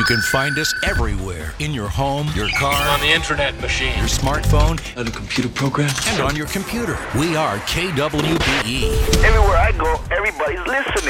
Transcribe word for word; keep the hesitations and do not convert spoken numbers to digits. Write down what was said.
can find us everywhere. In your home, your car, on the internet machine, your smartphone, on a computer program, and on your computer. We are K W B E. Everywhere I go, everybody's listening.